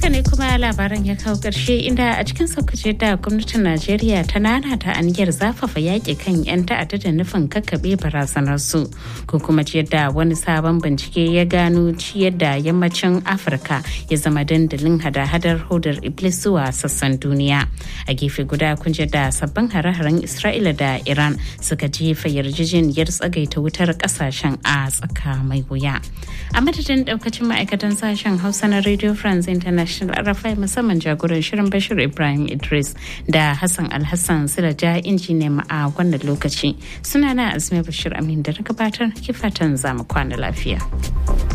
haka ne kuma labaran ya kawo ƙarshe inda a cikin saukace da gwamnatin Najeriya ta nana ta aniyar zafafa yaƙi kan 'yan ta'adda da nufin kakkaɓe barazanar su ko kuma ciyar da wani sabon bincike ya gano ciyar da yammacin Afirka ya zama dandalin hada-hadar hodar Iblis zuwa sassan duniya. A gefe guda kun da sabbin hare-haren Isra'ila da Iran suka jefa yarjejeniyar tsagaita wutar ƙasashen a tsaka mai wuya. A madadin ɗaukacin ma'aikatan sashen Hausa na Radio France International RFI musamman jagoran shirin Bashir Ibrahim Idris da Hassan Alhassan Silaja injiniyan a wannan lokaci. Sunana Azmi Bashir Amin da na gabatar kifatan zamu kwana lafiya.